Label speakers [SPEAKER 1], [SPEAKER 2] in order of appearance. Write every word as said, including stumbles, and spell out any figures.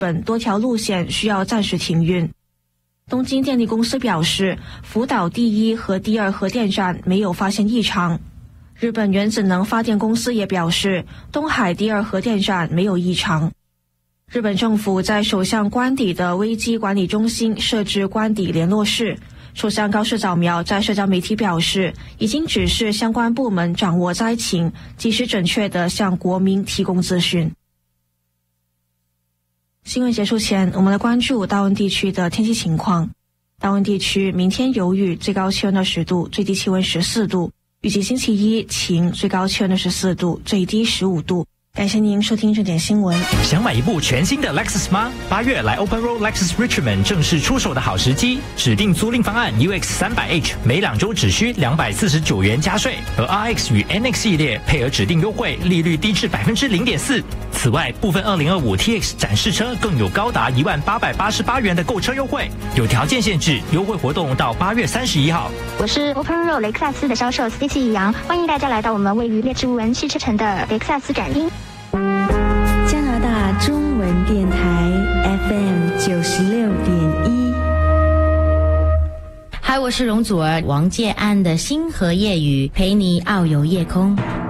[SPEAKER 1] 本多条路线需要暂时停运。东京电力公司表示，福岛第一和第二核电站没有发现异常。日本原子能发电公司也表示，东海第二核电站没有异常。日本政府在首相官邸的危机管理中心设置官邸联络室。首相高市早苗在社交媒体表示，已经指示相关部门掌握灾情，及时准确地向国民提供资讯。新闻结束前，我们来关注大温地区的天气情况。大温地区明天有雨，最高气温二十度，最低气温十四度。预计星期一晴，最高气温二十四度，最低十五度。感谢您收听这点新闻。
[SPEAKER 2] 想买一部全新的 Lexus 吗？八月来 Open Road Lexus Richmond 正式出手的好时机，指定租赁方案 U X 三百 H 每两周只需两百四十九元加税，和 R X 与 N X 系列配合指定优惠，利率低至百分之零点四。此外，部分二零二五 T X 展示车更有高达一万八百八十八元的购车优惠，有条件限制，优惠活动到八月三十一号。
[SPEAKER 3] 我是 Open Road 雷克萨斯的销售 Stacy 杨，欢迎大家来到我们位于列治文汽车城的雷克萨斯展厅。
[SPEAKER 4] 加拿大中文电台 F M 九十六点一。
[SPEAKER 5] 嗨，我是容祖儿，王建安的星河夜雨，陪你遨游夜空。